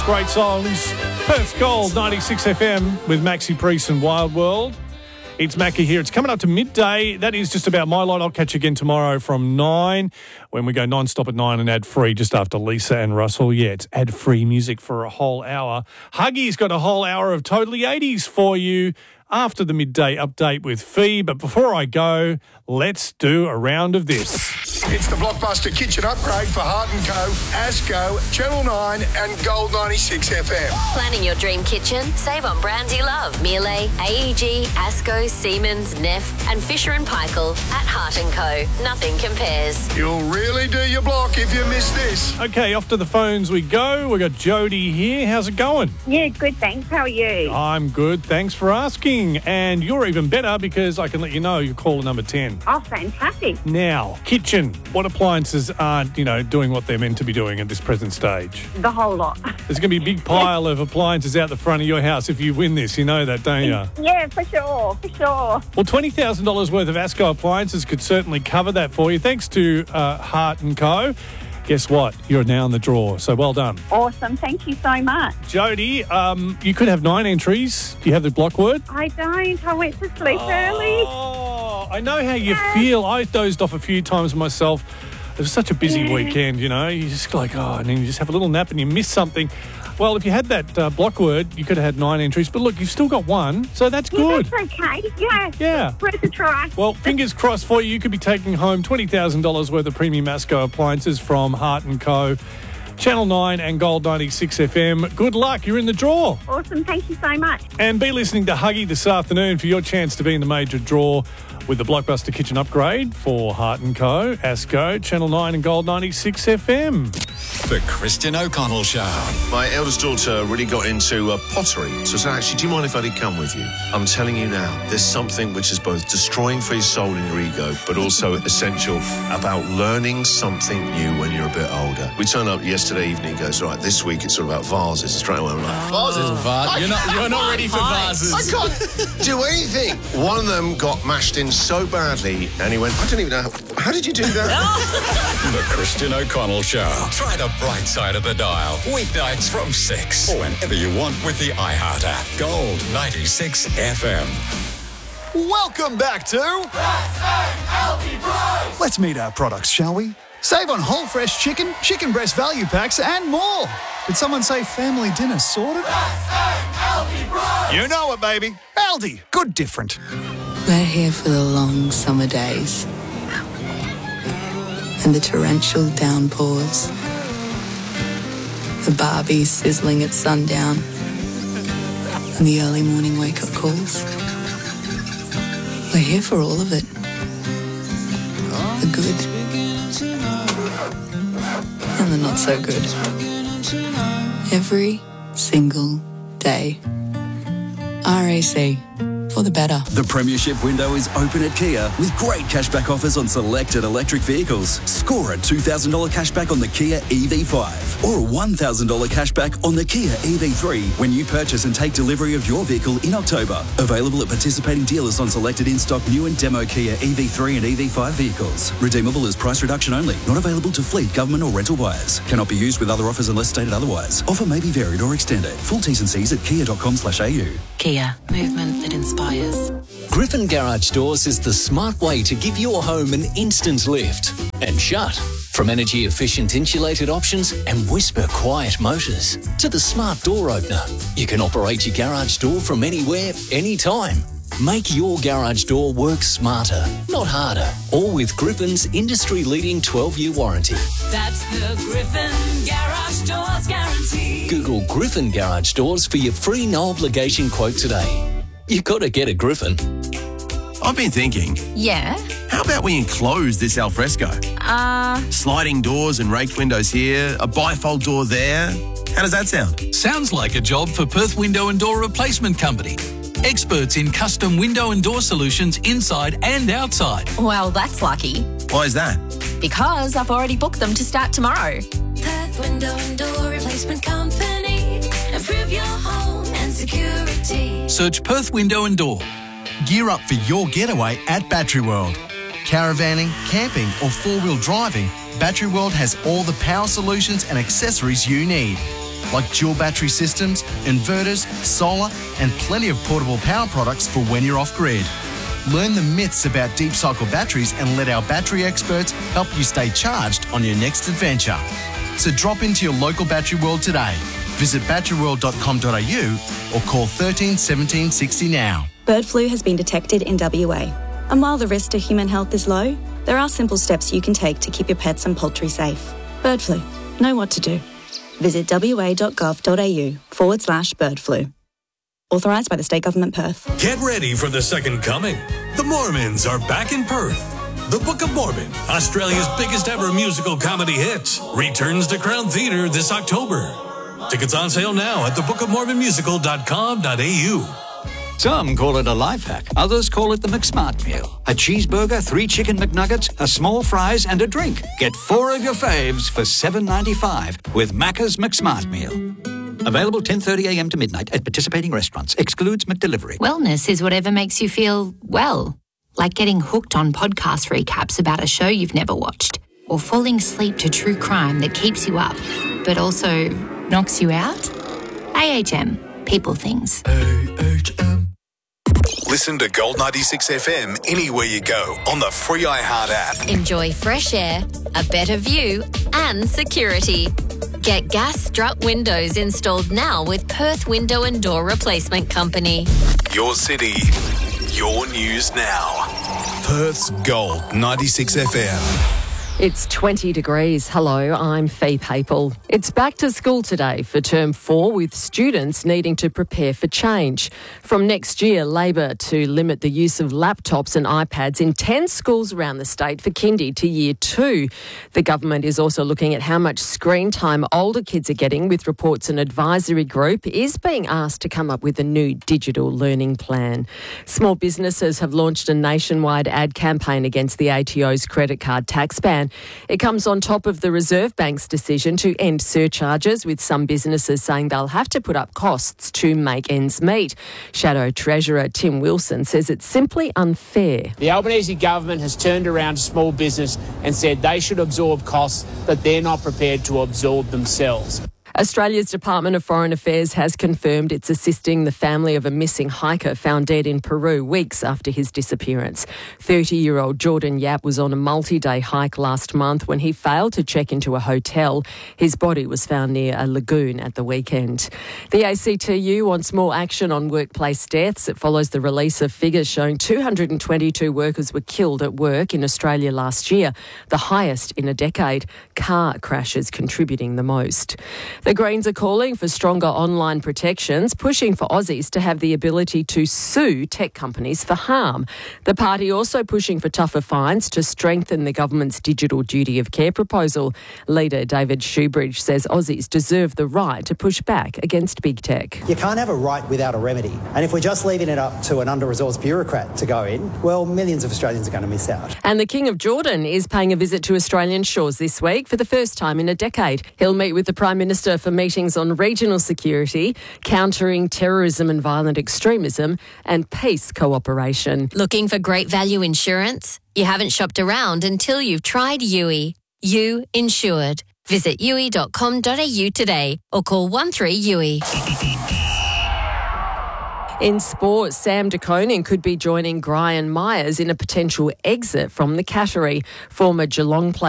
Great songs. Perth Gold, 96 FM with Maxi Priest and Wild World. It's Mackie here. It's coming up to midday. That is just about my lot. I'll catch you again tomorrow from 9 when we go non-stop at 9 and ad-free just after Lisa and Russell. Yeah, it's ad-free music for a whole hour. Huggy's got a whole hour of Totally 80s for you after the midday update with Fee. But before I go, let's do a round of this. It's the Blockbuster Kitchen Upgrade for Hart & Co, Asco, Channel 9 and Gold 96 FM. Planning your dream kitchen? Save on brands you love. Miele, AEG, Asco, Siemens, Neff and Fisher & Paykel at Hart & Co. Nothing compares. You'll really do your block if you miss this. Okay, off to the phones we go. We've got Jody here. How's it going? Yeah, good, thanks. How are you? I'm good. Thanks for asking. And you're even better because I can let you know you're caller number 10. Oh, fantastic. Now, kitchen. What appliances aren't, doing what they're meant to be doing at this present stage? The whole lot. There's going to be a big pile of appliances out the front of your house if you win this. You know that, don't you? Yeah, for sure. Well, $20,000 worth of Asco appliances could certainly cover that for you. Thanks to Hart & Co. Guess what? You're now in the draw, so well done. Awesome. Thank you so much. Jody, you could have 9 entries. Do you have the block word? I don't. I went to sleep early. Oh, I know how you feel. I dozed off a few times myself. It was such a busy weekend, you just like, and then you just have a little nap and you miss something. Well, if you had that block word, you could have had 9 entries. But look, you've still got 1, so that's good. That's okay. Yeah. Worth a try. Well, fingers crossed for you. You could be taking home $20,000 worth of premium Asco appliances from Hart & Co, Channel 9 and Gold 96 FM. Good luck. You're in the draw. Awesome. Thank you so much. And be listening to Huggy this afternoon for your chance to be in the major draw with the Blockbuster Kitchen Upgrade for Hart & Co, Asco, Channel 9 and Gold 96 FM. The Christian O'Connell Show. My eldest daughter really got into pottery. So I said, actually, do you mind if I did come with you? I'm telling you now, there's something which is both destroying for your soul and your ego, but also essential about learning something new when you're a bit older. We turned up yesterday evening, goes, right, this week it's all about vases. Straight away I'm like, vases? You're not ready for vases. I can't do anything. One of them got mashed in so badly, and he went, I don't even know, how did you do that? The Christian O'Connell Show. Try the bright side of the dial. Weeknights from 6. Or whenever you want with the iHeart app. Gold 96 FM. Welcome back to Let's meet our products, shall we? Save on whole fresh chicken, chicken breast value packs and more. Did someone say family dinner sorted? You know it, baby. Aldi, good different. We're here for the long summer days and the torrential downpours, the Barbie sizzling at sundown and the early morning wake-up calls. We're here for all of it. The good and the not so good. Every single day. RAC. For the better. The Premiership window is open at Kia with great cashback offers on selected electric vehicles. Score a $2,000 cashback on the Kia EV5 or a $1,000 cashback on the Kia EV3 when you purchase and take delivery of your vehicle in October. Available at participating dealers on selected in-stock new and demo Kia EV3 and EV5 vehicles. Redeemable as price reduction only. Not available to fleet, government or rental buyers. Cannot be used with other offers unless stated otherwise. Offer may be varied or extended. Full T's and C's at kia.com/au. Kia. Movement that inspires. Griffin Garage Doors is the smart way to give your home an instant lift and shut. From energy-efficient insulated options and whisper-quiet motors to the smart door opener, you can operate your garage door from anywhere, anytime. Make your garage door work smarter, not harder. All with Griffin's industry-leading 12-year warranty. That's the Griffin Garage Doors guarantee. Google Griffin Garage Doors for your free no-obligation quote today. You've got to get a Griffin. I've been thinking. Yeah? How about we enclose this alfresco? Sliding doors and raked windows here, a bifold door there. How does that sound? Sounds like a job for Perth Window and Door Replacement Company. Experts in custom window and door solutions inside and outside. Well, that's lucky. Why is that? Because I've already booked them to start tomorrow. Perth Window and Door Replacement Company. Improve your home and security. Search Perth Window and Door. Gear up for your getaway at Battery World. Caravanning, camping or four-wheel driving, Battery World has all the power solutions and accessories you need. like dual battery systems, inverters, solar, and plenty of portable power products for when you're off-grid. Learn the myths about deep cycle batteries and let our battery experts help you stay charged on your next adventure. So drop into your local Battery World today. Visit batteryworld.com.au or call 13 17 60 now. Bird flu has been detected in WA. And while the risk to human health is low, there are simple steps you can take to keep your pets and poultry safe. Bird flu. Know what to do. Visit wa.gov.au/bird flu. Authorised by the State Government, Perth. Get ready for the second coming. The Mormons are back in Perth. The Book of Mormon, Australia's biggest ever musical comedy hit, returns to Crown Theatre this October. Tickets on sale now at thebookofmormonmusical.com.au. Some call it a life hack. Others call it the McSmart meal. A cheeseburger, 3 chicken McNuggets, a small fries and a drink. Get 4 of your faves for $7.95 with Macca's McSmart meal. Available 10:30 a.m. to midnight at participating restaurants. Excludes McDelivery. Wellness is whatever makes you feel well. Like getting hooked on podcast recaps about a show you've never watched. Or falling asleep to true crime that keeps you up, but also knocks you out. AHM. People things. AHM. Listen to Gold 96 FM anywhere you go on the free iHeart app. Enjoy fresh air, a better view, and security. Get gas strut windows installed now with Perth Window and Door Replacement Company. Your city, your news now. Perth's Gold 96 FM. It's 20 degrees. Hello, I'm Fee Papel. It's back to school today for Term 4 with students needing to prepare for change. From next year, Labor to limit the use of laptops and iPads in 10 schools around the state for kindy to year 2. The government is also looking at how much screen time older kids are getting, with reports an advisory group is being asked to come up with a new digital learning plan. Small businesses have launched a nationwide ad campaign against the ATO's credit card tax ban. It comes on top of the Reserve Bank's decision to end surcharges, with some businesses saying they'll have to put up costs to make ends meet. Shadow Treasurer Tim Wilson says it's simply unfair. The Albanese government has turned around to small business and said they should absorb costs that they're not prepared to absorb themselves. Australia's Department of Foreign Affairs has confirmed it's assisting the family of a missing hiker found dead in Peru weeks after his disappearance. 30-year-old Jordan Yap was on a multi-day hike last month when he failed to check into a hotel. His body was found near a lagoon at the weekend. The ACTU wants more action on workplace deaths. It follows the release of figures showing 222 workers were killed at work in Australia last year, the highest in a decade. Car crashes contributing the most. The Greens are calling for stronger online protections, pushing for Aussies to have the ability to sue tech companies for harm. The party also pushing for tougher fines to strengthen the government's digital duty of care proposal. Leader David Shoebridge says Aussies deserve the right to push back against big tech. You can't have a right without a remedy. And if we're just leaving it up to an under-resourced bureaucrat to go in, well, millions of Australians are going to miss out. And the King of Jordan is paying a visit to Australian shores this week for the first time in a decade. He'll meet with the Prime Minister for meetings on regional security, countering terrorism and violent extremism, and peace cooperation. Looking for great value insurance? You haven't shopped around until you've tried Yui. You insured. Visit yui.com.au today or call 13-YUI. In sport, Sam De Koning could be joining Brian Myers in a potential exit from the Cattery. Former Geelong player